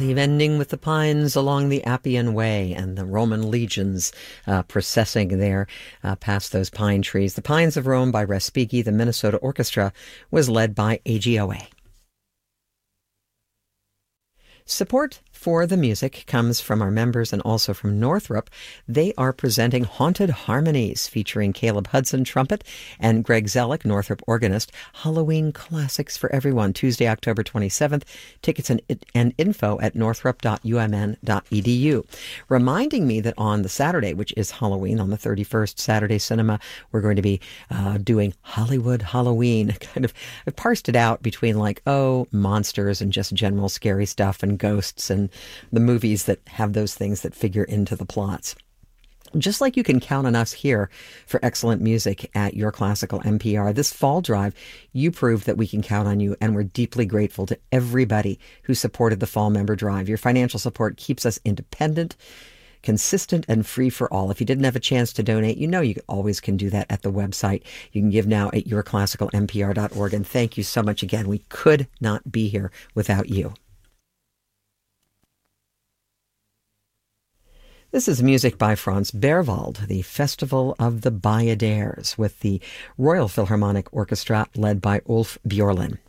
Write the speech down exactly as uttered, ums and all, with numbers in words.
believe, ending with the pines along the Appian Way and the Roman legions uh, processing there uh, past those pine trees. The Pines of Rome by Respighi. The Minnesota Orchestra was led by A G O A. Support for the music comes from our members and also from Northrop. They are presenting Haunted Harmonies, featuring Caleb Hudson, trumpet, and Greg Zellick, Northrop organist. Halloween classics for everyone, Tuesday, October twenty-seventh. Tickets and, and info at northrop dot u m n dot e d u. Reminding me that on the Saturday, which is Halloween, on the thirty-first, Saturday Cinema, we're going to be uh, doing Hollywood Halloween. Kind of, I've parsed it out between like, oh, monsters and just general scary stuff and ghosts and the movies that have those things that figure into the plots. Just like you can count on us here for excellent music at Your Classical N P R, this fall drive, you proved that we can count on you, and we're deeply grateful to everybody who supported the fall member drive. Your financial support keeps us independent, consistent, and free for all. If you didn't have a chance to donate, you know you always can do that at the website. You can give now at your classical n p r dot org. And thank you so much again. We could not be here without you. This is music by Franz Berwald, the Festival of the Bayadères, with the Royal Philharmonic Orchestra led by Ulf Björlin.